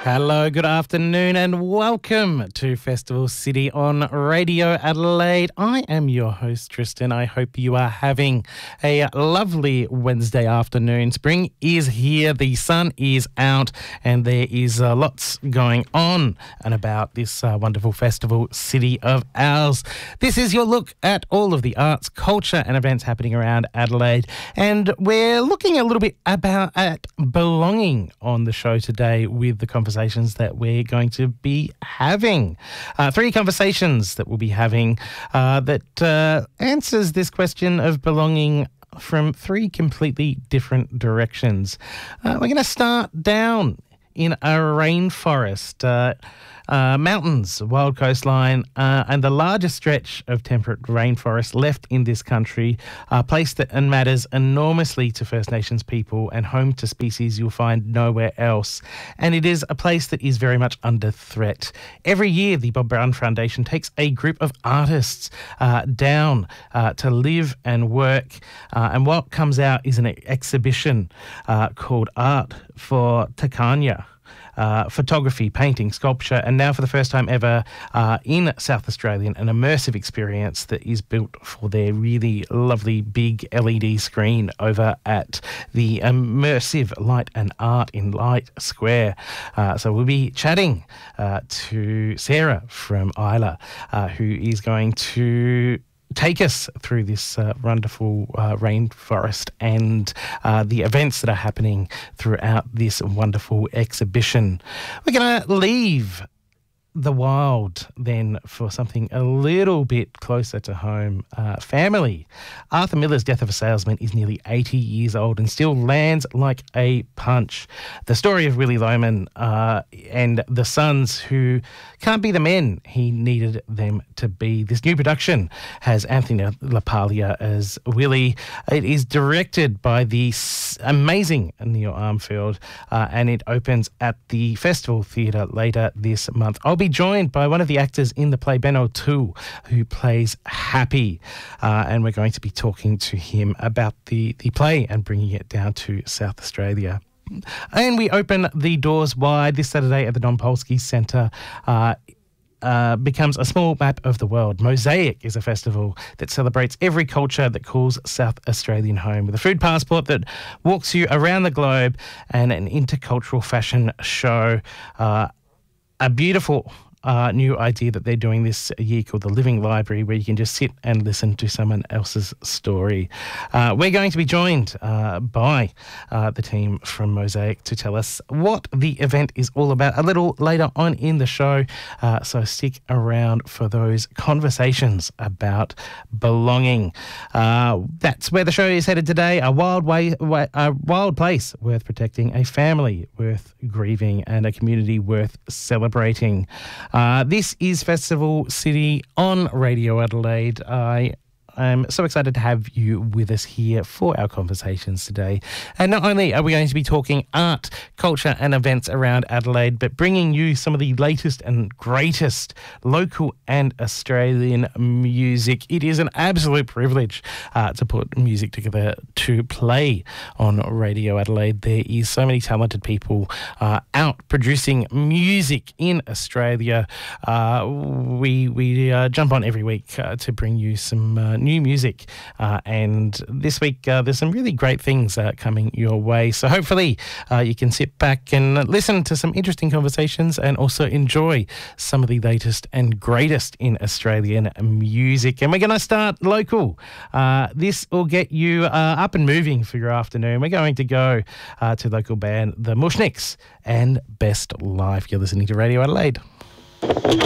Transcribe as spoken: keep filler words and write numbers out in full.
Hello, good afternoon and welcome to Festival City on Radio Adelaide. I am your host, Tristan. I hope you are having a lovely Wednesday afternoon. Spring is here, the sun is out, and there is uh, lots going on and about this uh, wonderful Festival City of ours. This is your look at all of the arts, culture and events happening around Adelaide, and we're looking a little bit about at belonging on the show today with the conversation that we're going to be having. Uh, three conversations that we'll be having uh, that uh, answers this question of belonging from three completely different directions. Uh, we're going to start down in a rainforest, uh, uh, mountains, wild coastline, uh, and the largest stretch of temperate rainforest left in this country, a place that matters enormously to First Nations people and home to species you'll find nowhere else. And it is a place that is very much under threat. Every year, the Bob Brown Foundation takes a group of artists uh, down uh, to live and work, uh, and what comes out is an exhibition uh, called Art for Takanya. Uh, photography, painting, sculpture, and now for the first time ever uh, in South Australia, an immersive experience that is built for their really lovely big L E D screen over at the Immersive Light and Art in Light Square. Uh, so we'll be chatting uh, to Sarah from Isla, uh, who is going to take us through this uh, wonderful uh, rainforest and uh, the events that are happening throughout this wonderful exhibition. We're going to leave the wild then for something a little bit closer to home. Uh, family. Arthur Miller's Death of a Salesman is nearly eighty years old and still lands like a punch. The story of Willie Loman uh, and the sons who can't be the men he needed them to be. This new production has Anthony LaPaglia as Willie. It is directed by the amazing Neil Armfield uh, and it opens at the Festival Theatre later this month. I'll be joined by one of the actors in the play, Ben O'Toole, who plays Happy, uh, and we're going to be talking to him about the, the play and bringing it down to South Australia. And we open the doors wide this Saturday at the Don Polsky Centre. Uh, Uh, becomes a small map of the world. Mosaic is a festival that celebrates every culture that calls South Australian home, with a food passport that walks you around the globe and an intercultural fashion show. Uh, a beautiful Uh, new idea that they're doing this year called the Living Library, where you can just sit and listen to someone else's story. Uh, we're going to be joined uh, by uh, the team from Mosaic to tell us what the event is all about a little later on in the show. Uh, so stick around for those conversations about belonging. Uh, that's where the show is headed today. A wild way, way, a wild place worth protecting, a family worth grieving, and a community worth celebrating. Uh, this is Festival City on Radio Adelaide. I I'm so excited to have you with us here for our conversations today. And not only are we going to be talking art, culture and events around Adelaide, but bringing you some of the latest and greatest local and Australian music. It is an absolute privilege uh, to put music together to play on Radio Adelaide. There is so many talented people uh, out producing music in Australia. Uh, we we uh, jump on every week uh, to bring you some uh, new music, uh, and this week uh, there's some really great things uh, coming your way, so hopefully uh, you can sit back and listen to some interesting conversations and also enjoy some of the latest and greatest in Australian music. And we're going to start local. Uh, this will get you uh, up and moving for your afternoon. We're going to go uh, to local band The Mushnicks and Best Life. You're listening to Radio Adelaide.